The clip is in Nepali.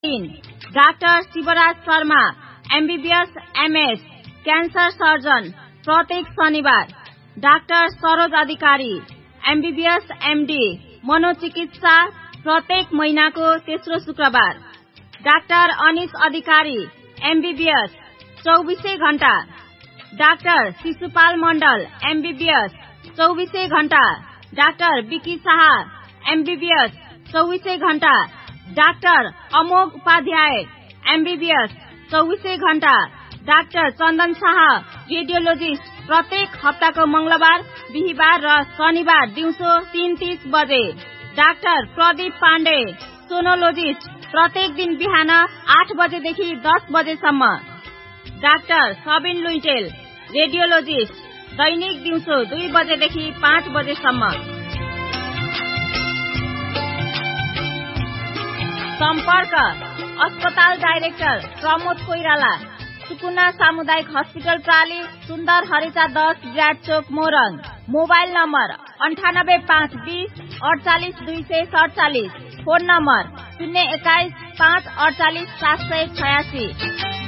3 doctor Shivraj Sharma MBBS MS cancer surgeon प्रत्येक शनिबार। डाक्टर सरोज अधिकारी MBBS MD मनोचिकित्सा प्रत्येक महिनाको तेस्रो शुक्रबार। डाक्टर अनिश अधिकारी MBBS 24 घण्टा। डाक्टर शिशुपाल मण्डल MBBS 24 घण्टा। डाक्टर विकी शाह MBBS 24 घण्टा। डाक्टर अमोघ उपाध्याय MBBS 24 घण्टा। डाक्टर चन्दन शाह रेडियोलोजिस्ट प्रत्येक हप्ताको मंगलबार, बिहीबार र शनिबार दिउँसो 3:30 बजे। डाक्टर प्रदीप पाण्डे सोनोलोजिस्ट प्रत्येक दिन बिहान 8 बजेदेखि 10 बजेसम्म। डाक्टर सबिन लुइटेल रेडियोलोजिस्ट दैनिक दिउँसो 2 बजेदेखि 5 बजेसम्म। सम्पर्क अस्पताल डाइरेक्टर प्रमोद कोइराला, सुकुना सामुदायिक हस्पिटल प्राली, सुन्दर हरेचा 10 विराट चोक Morang. Mobile number 9852 48 247। Phone number 021 5 48 786।